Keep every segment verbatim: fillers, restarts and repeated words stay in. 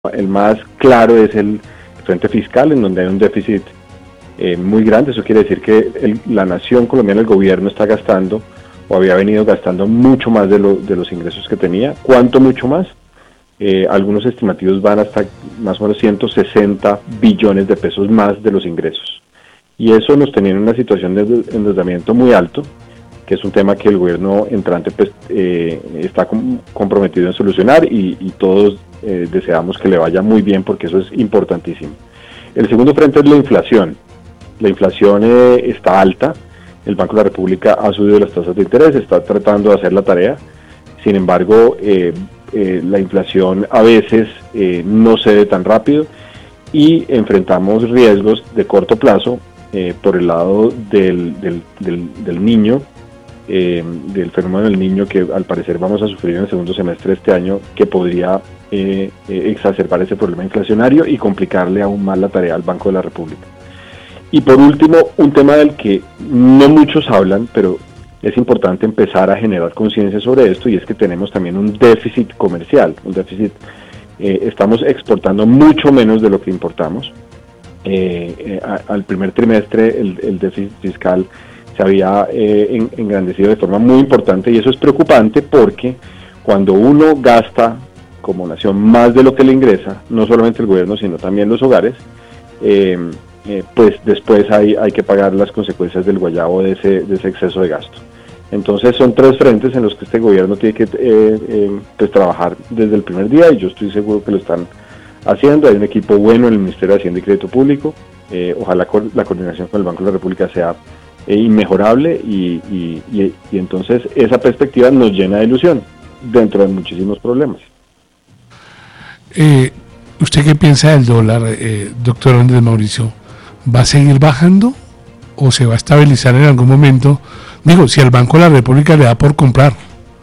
El más claro es el frente fiscal, en donde hay un déficit eh, muy grande. Eso quiere decir que el, la nación colombiana, el gobierno, está gastando o había venido gastando mucho más de, lo, de los ingresos que tenía. ¿Cuánto mucho más? Eh, algunos estimativos van hasta más o menos ciento sesenta billones de pesos más de los ingresos. Y eso nos tenía en una situación de endeudamiento muy alto, que es un tema que el gobierno entrante pues, eh, está com- comprometido en solucionar y, y todos eh, deseamos que le vaya muy bien, porque eso es importantísimo. El segundo frente es la inflación. La inflación eh, está alta, el Banco de la República ha subido las tasas de interés, está tratando de hacer la tarea. Sin embargo, eh, eh, la inflación a veces eh, no cede tan rápido y enfrentamos riesgos de corto plazo eh, por el lado del, del, del, del niño, eh, del fenómeno del niño, que al parecer vamos a sufrir en el segundo semestre de este año, que podría eh, eh, exacerbar ese problema inflacionario y complicarle aún más la tarea al Banco de la República. Y por último, un tema del que no muchos hablan, pero es importante empezar a generar conciencia sobre esto, y es que tenemos también un déficit comercial, un déficit, eh, estamos exportando mucho menos de lo que importamos. Eh, eh, a, al primer trimestre el, el déficit fiscal se había eh, en, engrandecido de forma muy importante, y eso es preocupante porque cuando uno gasta como nación más de lo que le ingresa, no solamente el gobierno sino también los hogares, eh, eh, pues después hay, hay que pagar las consecuencias del guayabo de ese, de ese exceso de gasto. Entonces son tres frentes en los que este gobierno tiene que eh, eh, pues trabajar desde el primer día, y yo estoy seguro que lo están haciendo. Hay un equipo bueno en el Ministerio de Hacienda y Crédito Público. Eh, ojalá co- la coordinación con el Banco de la República sea eh, inmejorable, y, y, y, y entonces esa perspectiva nos llena de ilusión dentro de muchísimos problemas. Eh, ¿Usted qué piensa del dólar, eh, doctor Andrés Mauricio? ¿Va a seguir bajando o se va a estabilizar en algún momento? Digo, si al Banco de la República le da por comprar.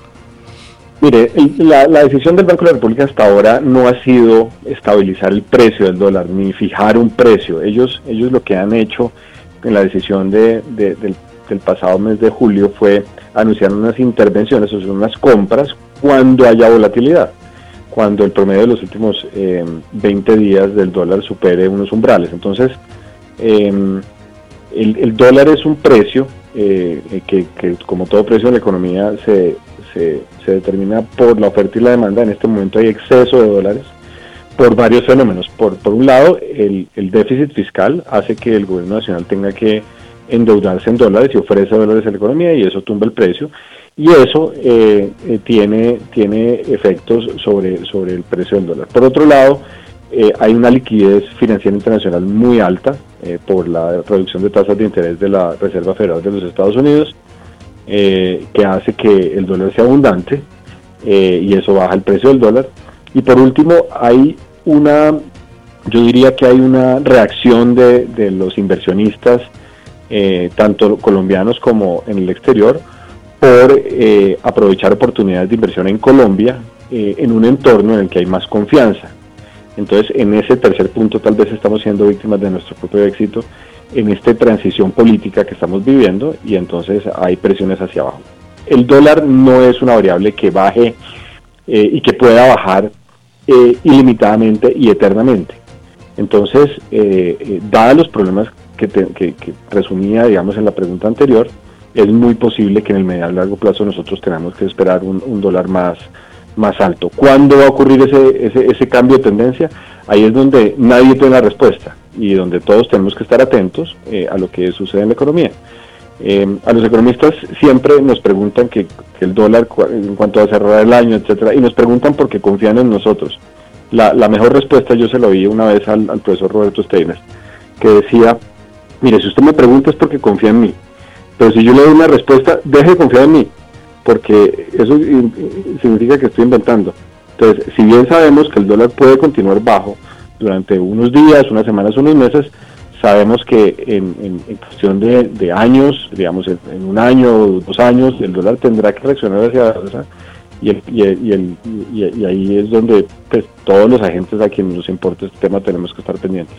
Mire, el, la, la decisión del Banco de la República hasta ahora no ha sido estabilizar el precio del dólar, ni fijar un precio. Ellos, ellos lo que han hecho en la decisión de, de, del, del pasado mes de julio fue anunciar unas intervenciones, o sea, unas compras cuando haya volatilidad, cuando el promedio de los últimos eh, veinte días del dólar supere unos umbrales. Entonces, eh, el, el dólar es un precio eh, que, que, como todo precio en la economía, se, se, se determina por la oferta y la demanda. En este momento hay exceso de dólares por varios fenómenos. Por, por un lado, el, el déficit fiscal hace que el gobierno nacional tenga que endeudarse en dólares y ofrece dólares a la economía, y eso tumba el precio, y eso eh, eh, tiene, tiene efectos sobre, sobre el precio del dólar. Por otro lado, eh, hay una liquidez financiera internacional muy alta eh, por la reducción de tasas de interés de la Reserva Federal de los Estados Unidos, eh, que hace que el dólar sea abundante, eh, y eso baja el precio del dólar. Y por último, hay una, yo diría que hay una reacción de, de los inversionistas, eh, tanto colombianos como en el exterior, por eh, aprovechar oportunidades de inversión en Colombia, eh, en un entorno en el que hay más confianza. Entonces, en ese tercer punto tal vez estamos siendo víctimas de nuestro propio éxito en esta transición política que estamos viviendo, y entonces hay presiones hacia abajo. El dólar no es una variable que baje eh, y que pueda bajar eh, ilimitadamente y eternamente. Entonces, eh, eh, dados los problemas que, te, que, que resumía, digamos, en la pregunta anterior, es muy posible que en el mediano y largo plazo nosotros tengamos que esperar un, un dólar más, más alto. ¿Cuándo va a ocurrir ese, ese, ese cambio de tendencia? Ahí es donde nadie tiene la respuesta, y donde todos tenemos que estar atentos eh, a lo que sucede en la economía. Eh, a los economistas siempre nos preguntan que, que el dólar, en cuanto a cerrar el año, etcétera, y nos preguntan porque confían en nosotros. La, la mejor respuesta yo se lo oí una vez al, al profesor Roberto Steiner, que decía: mire, si usted me pregunta es porque confía en mí, pero si yo le doy una respuesta, deje de confiar en mí, porque eso significa que estoy inventando. Entonces, si bien sabemos que el dólar puede continuar bajo durante unos días, unas semanas, unos meses, sabemos que en, en, en cuestión de, de años, digamos en, en un año o dos años, el dólar tendrá que reaccionar hacia la alza, y, el, y, el, y, el, y, y ahí es donde pues, todos los agentes a quienes nos importa este tema tenemos que estar pendientes.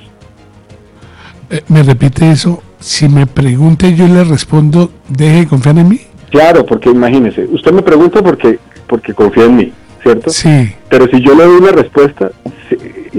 Eh, ¿Me repite eso? Si me pregunta y yo le respondo, ¿deje de confiar en mí? Claro, porque imagínese, usted me pregunta porque, porque confía en mí, ¿cierto? Sí. Pero si yo le doy una respuesta,